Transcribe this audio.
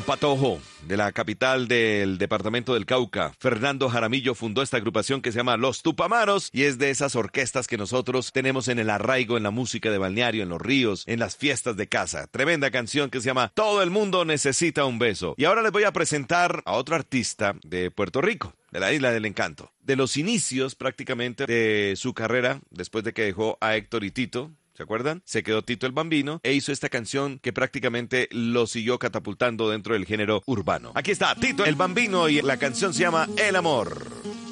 Patojo, de la capital del departamento del Cauca. Fernando Jaramillo fundó esta agrupación que se llama Los Tupamaros y es de esas orquestas que nosotros tenemos en el arraigo, en la música de balneario, en los ríos, en las fiestas de casa. Tremenda canción que se llama Todo el mundo necesita un beso. Y ahora les voy a presentar a otro artista de Puerto Rico, de la Isla del Encanto. De los inicios prácticamente de su carrera, después de que dejó a Héctor y Tito, ¿se acuerdan? Se quedó Tito el Bambino e hizo esta canción que prácticamente lo siguió catapultando dentro del género urbano. Aquí está Tito el Bambino y la canción se llama El Amor.